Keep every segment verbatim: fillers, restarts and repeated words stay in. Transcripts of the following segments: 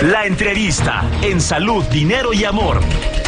La entrevista en Salud, Dinero y Amor.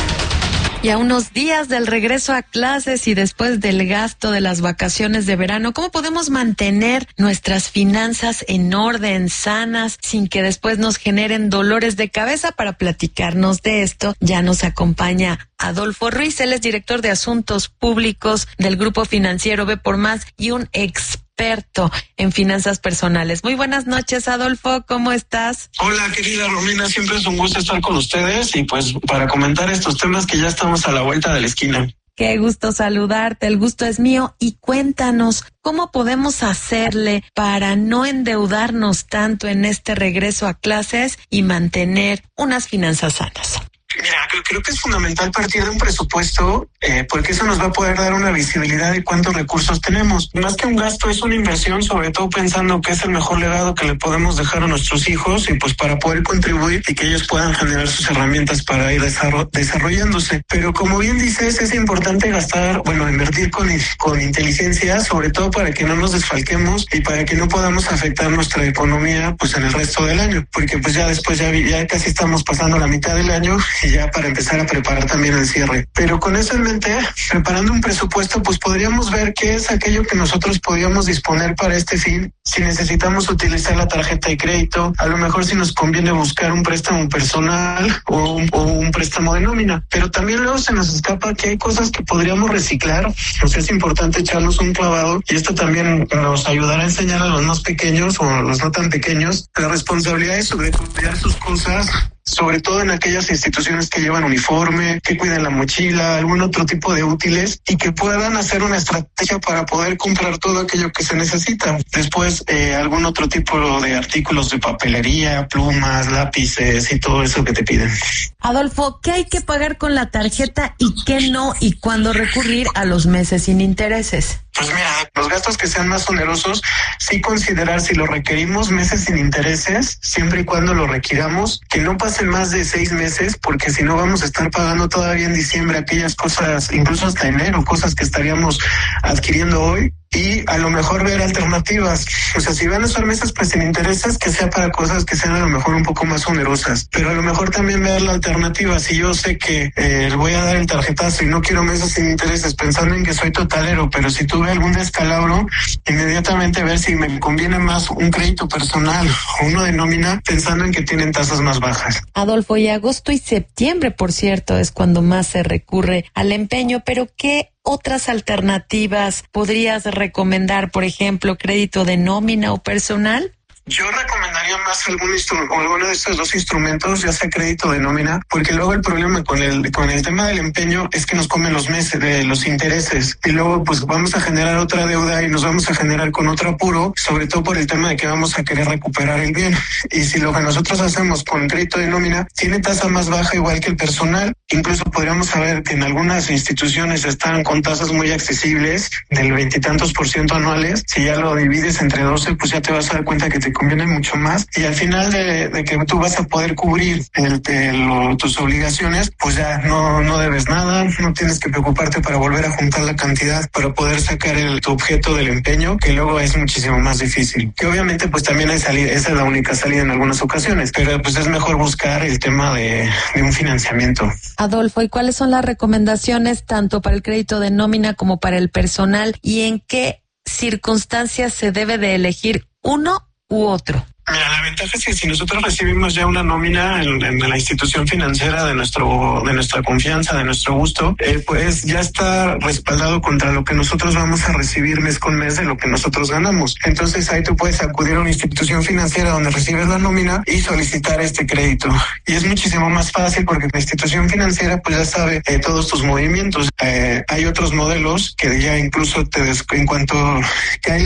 Y a unos días del regreso a clases y después del gasto de las vacaciones de verano, ¿cómo podemos mantener nuestras finanzas en orden, sanas, sin que después nos generen dolores de cabeza? Para platicarnos de esto, ya nos acompaña Adolfo Ruiz. Él es director de Asuntos Públicos del Grupo Financiero B por Más y un experto en finanzas personales. Muy buenas noches, Adolfo, ¿cómo estás? Hola, querida Romina, siempre es un gusto estar con ustedes y pues para comentar estos temas que ya estamos a la vuelta de la esquina. Qué gusto saludarte, el gusto es mío. Y cuéntanos, ¿cómo podemos hacerle para no endeudarnos tanto en este regreso a clases y mantener unas finanzas sanas? Mira, creo, creo que es fundamental partir de un presupuesto eh, porque eso nos va a poder dar una visibilidad de cuántos recursos tenemos. Más que un gasto es una inversión, sobre todo pensando que es el mejor legado que le podemos dejar a nuestros hijos y pues para poder contribuir y que ellos puedan generar sus herramientas para ir desarroll- desarrollándose. Pero como bien dices, es importante gastar, bueno, invertir con, con inteligencia, sobre todo para que no nos desfalquemos y para que no podamos afectar nuestra economía pues en el resto del año, porque pues ya después ya, ya casi estamos pasando la mitad del año y ya para empezar a preparar también el cierre. Pero con eso en mente, preparando un presupuesto, pues podríamos ver qué es aquello que nosotros podríamos disponer para este fin. Si necesitamos utilizar la tarjeta de crédito, a lo mejor si nos conviene buscar un préstamo personal o un, o un préstamo de nómina. Pero también luego se nos escapa que hay cosas que podríamos reciclar. O sea, es importante echarnos un clavado y esto también nos ayudará a enseñar a los más pequeños o a los no tan pequeños la responsabilidad sobre cuidar sus cosas, sobre todo en aquellas instituciones que llevan uniforme, que cuiden la mochila, algún otro tipo de útiles y que puedan hacer una estrategia para poder comprar todo aquello que se necesita. Después, eh, algún otro tipo de artículos de papelería, plumas, lápices y todo eso que te piden. Adolfo, ¿qué hay que pagar con la tarjeta y qué no? ¿Y cuándo recurrir a los meses sin intereses? Pues mira, los gastos que sean más onerosos, sí considerar si lo requerimos meses sin intereses, siempre y cuando lo requiramos, que no pasen más de seis meses, porque si no vamos a estar pagando todavía en diciembre aquellas cosas, incluso hasta enero, cosas que estaríamos adquiriendo hoy. Y a lo mejor ver alternativas. O sea, si van a ser meses pues sin intereses, que sea para cosas que sean a lo mejor un poco más onerosas. Pero a lo mejor también ver la alternativa. Si yo sé que eh, voy a dar el tarjetazo y no quiero meses sin intereses pensando en que soy totalero, pero si tuve algún descalabro, inmediatamente ver si me conviene más un crédito personal o uno de nómina pensando en que tienen tasas más bajas. Adolfo, y agosto y septiembre, por cierto, es cuando más se recurre al empeño, pero ¿qué otras alternativas podrías recomendar? Por ejemplo, crédito de nómina o personal. Yo recomendaría más algún instru- o alguno de estos dos instrumentos, ya sea crédito de nómina, porque luego el problema con el con el tema del empeño es que nos comen los meses de los intereses y luego pues vamos a generar otra deuda y nos vamos a generar con otro apuro, sobre todo por el tema de que vamos a querer recuperar el bien. Y si lo que nosotros hacemos con crédito de nómina tiene tasa más baja igual que el personal, incluso podríamos saber que en algunas instituciones están con tasas muy accesibles del veintitantos por ciento anuales. Si ya lo divides entre doce, pues ya te vas a dar cuenta que te conviene mucho más y al final de, de que tú vas a poder cubrir el, el, tus obligaciones, pues ya no, no debes nada, no tienes que preocuparte para volver a juntar la cantidad para poder sacar el, tu objeto del empeño, que luego es muchísimo más difícil. Que obviamente pues también hay salida, esa es la única salida en algunas ocasiones, pero pues es mejor buscar el tema de, de un financiamiento. Adolfo, ¿y cuáles son las recomendaciones tanto para el crédito de nómina como para el personal y en qué circunstancias se debe de elegir uno u otro? Mira, la ventaja es que si nosotros recibimos ya una nómina en, en la institución financiera de nuestro de nuestra confianza, de nuestro gusto, eh, pues ya está respaldado contra lo que nosotros vamos a recibir mes con mes de lo que nosotros ganamos. Entonces ahí tú puedes acudir a una institución financiera donde recibes la nómina y solicitar este crédito. Y es muchísimo más fácil porque la institución financiera pues ya sabe eh, todos tus movimientos. Eh, hay otros modelos que ya incluso te des, en cuanto que hay